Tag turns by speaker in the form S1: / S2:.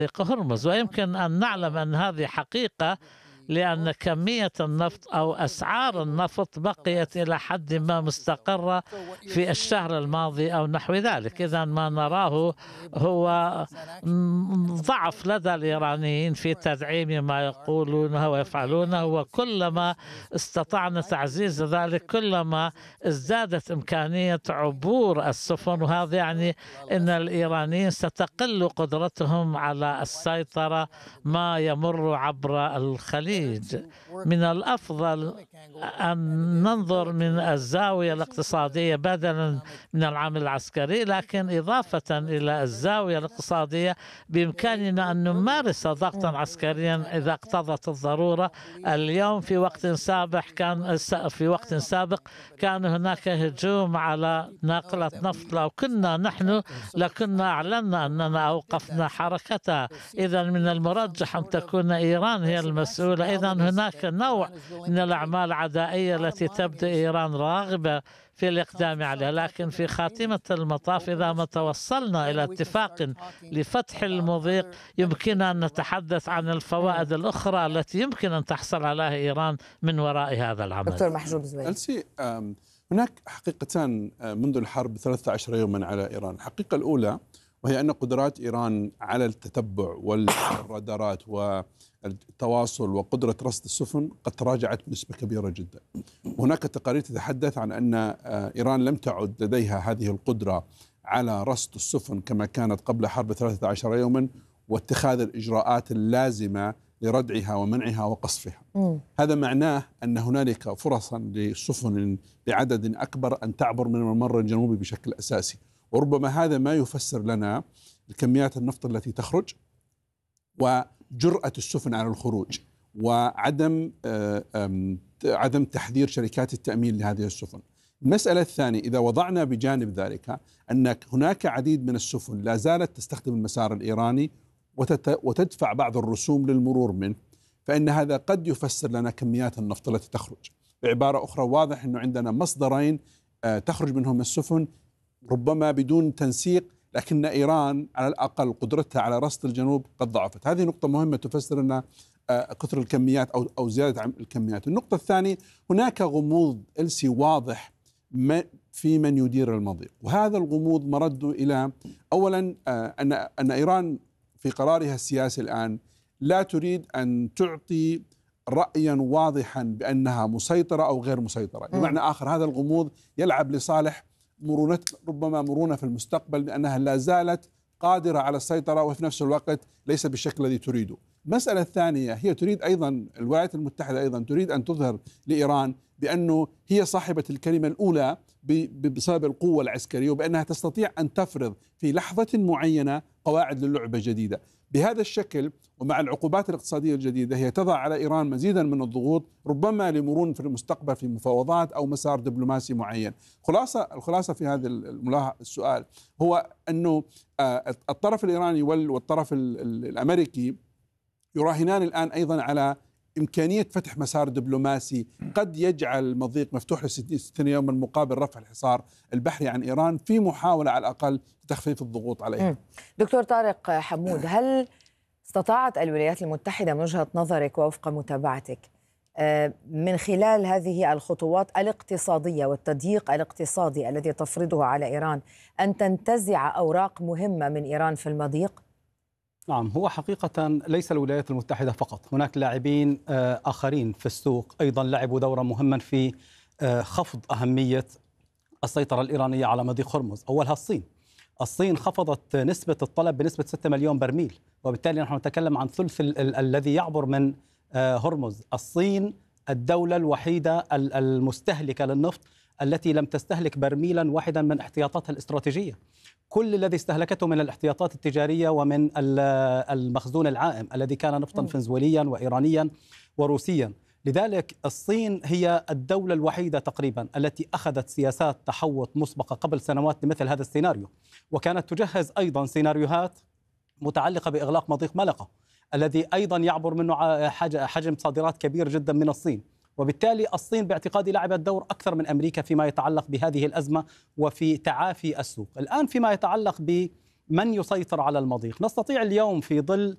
S1: هرمز، ويمكن أن نعلم أن هذه حقيقة لأن كمية النفط أو أسعار النفط بقيت إلى حد ما مستقرة في الشهر الماضي أو نحو ذلك. إذا ما نراه هو ضعف لدى الإيرانيين في تدعيم ما يقولونه ويفعلونه، وكلما استطعنا تعزيز ذلك كلما ازدادت إمكانية عبور السفن، وهذا يعني أن الإيرانيين ستقل قدرتهم على السيطرة ما يمر عبر الخليج. من الأفضل أن ننظر من الزاوية الاقتصادية بدلا من العامل العسكري، لكن إضافة إلى الزاوية الاقتصادية بإمكاننا أن نمارس ضغطا عسكريا إذا اقتضت الضرورة. اليوم في وقت سابق كان هناك هجوم على ناقلة نفط، لو كنا نحن لكنا أعلنا أننا أوقفنا حركتها. إذا من المرجح أن تكون إيران هي المسؤولة. إذا هناك نوع من الأعمال العدائية التي تبدو إيران راغبة في الإقدام عليها، لكن في خاتمة المطاف إذا ما توصلنا إلى اتفاق لفتح المضيق يمكن أن نتحدث عن الفوائد الأخرى التي يمكن أن تحصل عليها إيران من وراء هذا العمل.
S2: دكتور محجوب زويل،
S3: هناك حقيقتان منذ الحرب 13 يوما على إيران. الحقيقة الأولى وهي أن قدرات إيران على التتبع والرادارات والتواصل وقدرة رصد السفن قد تراجعت بنسبة كبيرة جدا. هناك تقارير تتحدث عن أن إيران لم تعد لديها هذه القدرة على رصد السفن كما كانت قبل حرب 13 يوما واتخاذ الإجراءات اللازمة لردعها ومنعها وقصفها. هذا معناه أن هنالك فرصا للسفن بعدد أكبر أن تعبر من الممر الجنوبي بشكل أساسي، وربما هذا ما يفسر لنا كميات النفط التي تخرج وجرأة السفن على الخروج وعدم عدم تحذير شركات التأمين لهذه السفن. المسألة الثانية، إذا وضعنا بجانب ذلك أن هناك عديد من السفن لا زالت تستخدم المسار الإيراني وتدفع بعض الرسوم للمرور منه، فإن هذا قد يفسر لنا كميات النفط التي تخرج. بعبارة أخرى، واضح أنه عندنا مصدرين تخرج منهم السفن ربما بدون تنسيق، لكن إيران على الأقل قدرتها على رصد الجنوب قد ضعفت. هذه نقطة مهمة تفسر لنا كثر الكميات أو زيادة الكميات. النقطة الثانية، هناك غموض إلسي واضح في من يدير المضيق، وهذا الغموض مرده إلى أولا أن إيران في قرارها السياسي الآن لا تريد أن تعطي رأيا واضحا بأنها مسيطرة أو غير مسيطرة. بمعنى آخر، هذا الغموض يلعب لصالح ربما مرونة في المستقبل، لأنها لا زالت قادرة على السيطرة وفي نفس الوقت ليس بالشكل الذي تريده. المسألة الثانية، هي تريد أيضا، الولايات المتحدة أيضا تريد أن تظهر لإيران بأنه هي صاحبة الكلمة الأولى بسبب القوة العسكرية، وبأنها تستطيع أن تفرض في لحظة معينة قواعد للعبة جديدة. بهذا الشكل ومع العقوبات الاقتصادية الجديدة هي تضع على إيران مزيدا من الضغوط ربما لمرون في المستقبل في مفاوضات أو مسار دبلوماسي معين. الخلاصة في هذا السؤال هو أنه الطرف الإيراني والطرف الأمريكي يراهنان الآن أيضا على إمكانية فتح مسار دبلوماسي قد يجعل المضيق مفتوح ل60 يوما مقابل رفع الحصار البحري عن إيران في محاولة على الأقل لتخفيف الضغوط عليها.
S2: دكتور طارق حمود، هل استطاعت الولايات المتحدة من وجهة نظرك ووفق متابعتك من خلال هذه الخطوات الاقتصادية والتضييق الاقتصادي الذي تفرضه على إيران أن تنتزع أوراق مهمة من إيران في المضيق؟
S4: نعم، هو حقيقة ليس الولايات المتحدة فقط، هناك لاعبين آخرين في السوق أيضا لعبوا دورا مهما في خفض أهمية السيطرة الإيرانية على مضيق هرمز. أولها الصين خفضت نسبة الطلب بنسبة 6 مليون برميل، وبالتالي نحن نتكلم عن ثلث الذي يعبر من هرمز. الصين الدولة الوحيدة المستهلكة للنفط التي لم تستهلك برميلا واحدا من احتياطاتها الاستراتيجية. كل الذي استهلكته من الاحتياطات التجارية ومن المخزون العائم الذي كان نفطا فنزويليا وإيرانيا وروسيا. لذلك الصين هي الدولة الوحيدة تقريبا التي أخذت سياسات تحوط مسبقة قبل سنوات لمثل هذا السيناريو، وكانت تجهز أيضا سيناريوهات متعلقة بإغلاق مضيق ملقا الذي أيضا يعبر منه حجم صادرات كبير جدا من الصين. وبالتالي الصين باعتقادي لعبت دور أكثر من أمريكا فيما يتعلق بهذه الأزمة وفي تعافي السوق. الآن فيما يتعلق بمن يسيطر على المضيق، نستطيع اليوم في ظل